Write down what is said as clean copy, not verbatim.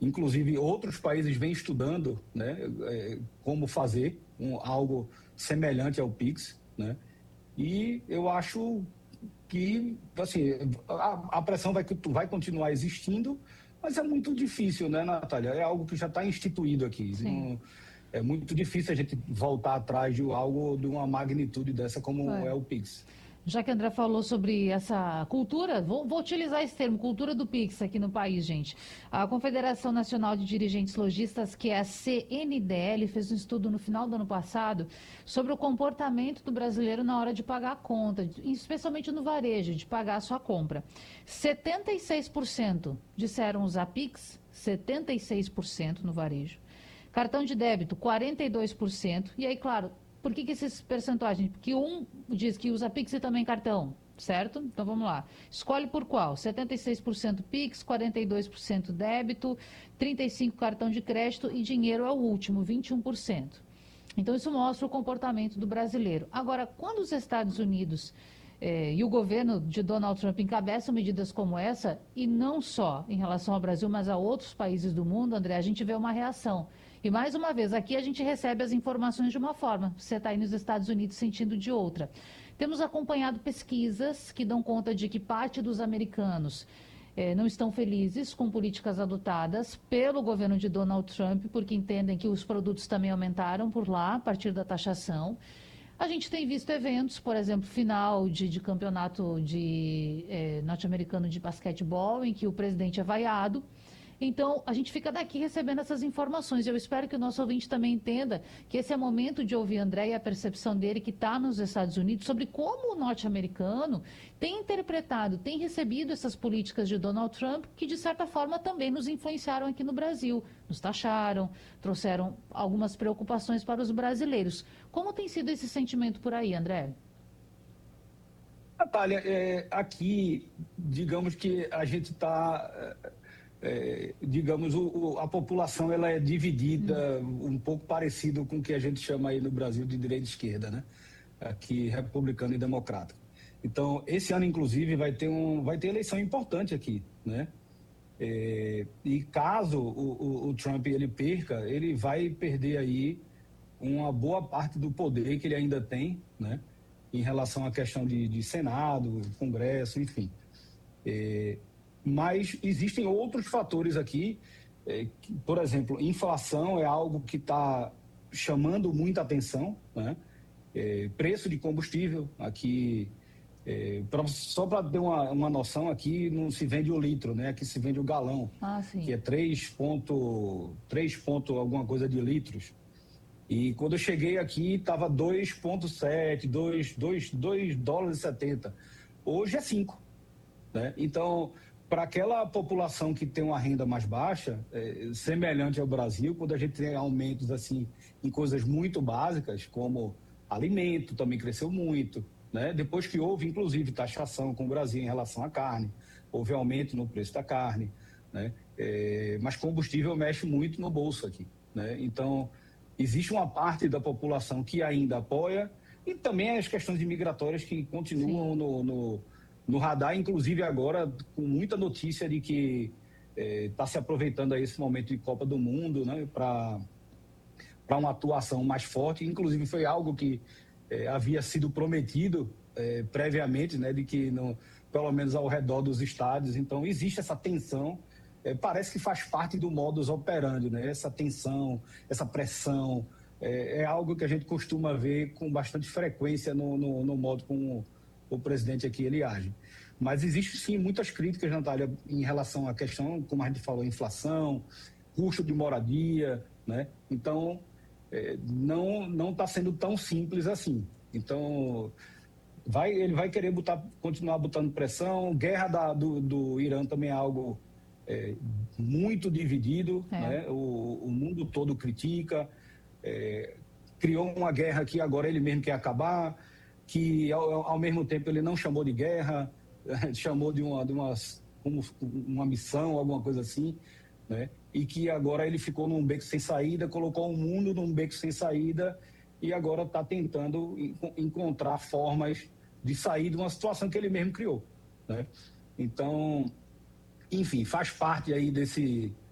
Inclusive, outros países vêm estudando, né, como fazer algo semelhante ao Pix, né? E eu acho que, assim, a pressão vai continuar existindo, mas é muito difícil, né, Natália? É algo que já está instituído aqui. Não, é muito difícil a gente voltar atrás de algo de uma magnitude dessa como é o Pix. Já que a André falou sobre essa cultura, vou utilizar esse termo, cultura do Pix aqui no país, gente. A Confederação Nacional de Dirigentes Lojistas, que é a CNDL, fez um estudo no final do ano passado sobre o comportamento do brasileiro na hora de pagar a conta, especialmente no varejo, de pagar a sua compra. 76% disseram usar Pix, 76% no varejo. Cartão de débito, 42%. E aí, claro, por que esses percentuais? Porque um diz que usa Pix e também cartão, certo? Então vamos lá. Escolhe por qual? 76% Pix, 42% débito, 35% cartão de crédito e dinheiro é o último, 21%. Então isso mostra o comportamento do brasileiro. Agora, quando os Estados Unidos e o governo de Donald Trump encabeçam medidas como essa, e não só em relação ao Brasil, mas a outros países do mundo, André, a gente vê uma reação. E mais uma vez, aqui a gente recebe as informações de uma forma, você está aí nos Estados Unidos sentindo de outra. Temos acompanhado pesquisas que dão conta de que parte dos americanos não estão felizes com políticas adotadas pelo governo de Donald Trump, porque entendem que os produtos também aumentaram por lá, a partir da taxação. A gente tem visto eventos, por exemplo, final de campeonato norte-americano de basquetebol, em que o presidente é vaiado. Então, a gente fica daqui recebendo essas informações. Eu espero que o nosso ouvinte também entenda que esse é o momento de ouvir André e a percepção dele, que está nos Estados Unidos, sobre como o norte-americano tem interpretado, tem recebido essas políticas de Donald Trump, que de certa forma também nos influenciaram aqui no Brasil. Nos taxaram, trouxeram algumas preocupações para os brasileiros. Como tem sido esse sentimento por aí, André? Natália, aqui, digamos que a gente está... digamos, a população ela é dividida um pouco parecido com o que a gente chama aí no Brasil de direita e esquerda, né? Aqui, republicano e democrático. Então, esse ano, inclusive, vai ter eleição importante aqui, né? E caso o Trump ele perca, ele vai perder aí uma boa parte do poder que ele ainda tem, né? Em relação à questão de Senado, Congresso, enfim. Mas existem outros fatores aqui, por exemplo, inflação é algo que está chamando muita atenção, né? Preço de combustível, aqui, só para ter uma noção, aqui não se vende o litro, né? Aqui se vende o galão, que é 3 ponto alguma coisa de litros. E quando eu cheguei aqui, estava 2,7, 2 dólares e 70. Hoje é 5, né? Então, para aquela população que tem uma renda mais baixa, semelhante ao Brasil, quando a gente tem aumentos assim em coisas muito básicas, como alimento também cresceu muito, né? Depois que houve, inclusive, taxação com o Brasil em relação à carne, houve aumento no preço da carne, né? Mas combustível mexe muito no bolso aqui, né? Então, existe uma parte da população que ainda apoia, e também as questões migratórias que continuam no radar, inclusive agora com muita notícia de que está se aproveitando aí esse momento de Copa do Mundo, né, para uma atuação mais forte. Inclusive foi algo que havia sido prometido previamente, né, de que pelo menos ao redor dos estádios. Então existe essa tensão. Parece que faz parte do modus operandi, né? Essa tensão, essa pressão, é algo que a gente costuma ver com bastante frequência no modo como o presidente aqui ele age. Mas existe sim muitas críticas, Natália, em relação à questão, como a gente falou, inflação, custo de moradia, né? Então, não está sendo tão simples assim. Então, ele vai querer continuar botando pressão. Guerra do Irã também é algo muito dividido, né? O mundo todo critica. Criou uma guerra que agora ele mesmo quer acabar, que ao mesmo tempo ele não chamou de guerra, chamou de uma missão, alguma coisa assim, né? E que agora ele ficou num beco sem saída, colocou o mundo num beco sem saída e agora está tentando encontrar formas de sair de uma situação que ele mesmo criou, né? Então, enfim, faz parte aí